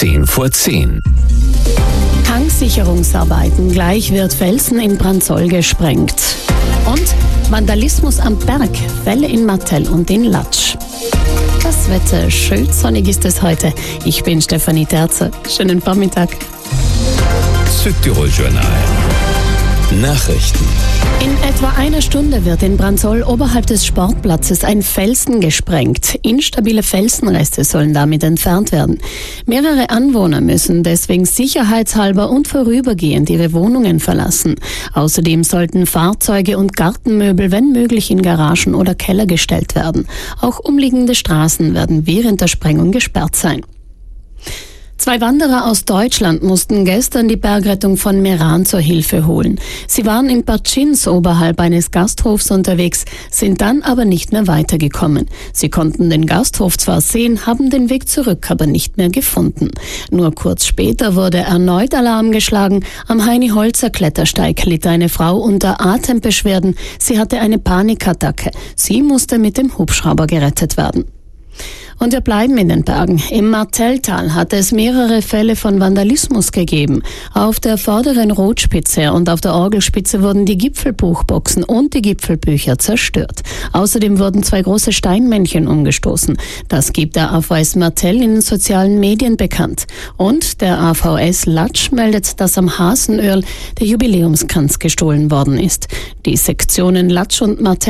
10:10. Tanksicherungsarbeiten, gleich wird Felsen in Brandsol gesprengt. Und Vandalismus am Berg, Fälle in Martell und in Latsch. Das Wetter, schön sonnig ist es heute. Ich bin Stefanie Terzer. Schönen Vormittag. Südtirol Journal. Nachrichten. In etwa einer Stunde wird in Brandsol oberhalb des Sportplatzes ein Felsen gesprengt. Instabile Felsenreste sollen damit entfernt werden. Mehrere Anwohner müssen deswegen sicherheitshalber und vorübergehend ihre Wohnungen verlassen. Außerdem sollten Fahrzeuge und Gartenmöbel, wenn möglich, in Garagen oder Keller gestellt werden. Auch umliegende Straßen werden während der Sprengung gesperrt sein. 2 Wanderer aus Deutschland mussten gestern die Bergrettung von Meran zur Hilfe holen. Sie waren in Partschins oberhalb eines Gasthofs unterwegs, sind dann aber nicht mehr weitergekommen. Sie konnten den Gasthof zwar sehen, haben den Weg zurück aber nicht mehr gefunden. Nur kurz später wurde erneut Alarm geschlagen. Am Heini-Holzer Klettersteig litt eine Frau unter Atembeschwerden. Sie hatte eine Panikattacke. Sie musste mit dem Hubschrauber gerettet werden. Und wir bleiben in den Bergen. Im Martelltal hat es mehrere Fälle von Vandalismus gegeben. Auf der vorderen Rotspitze und auf der Orgelspitze wurden die Gipfelbuchboxen und die Gipfelbücher zerstört. Außerdem wurden 2 große Steinmännchen umgestoßen. Das gibt der AVS Martell in den sozialen Medien bekannt. Und der AVS Latsch meldet, dass am Hasenöhrl der Jubiläumskranz gestohlen worden ist. Die Sektionen Latsch und Martell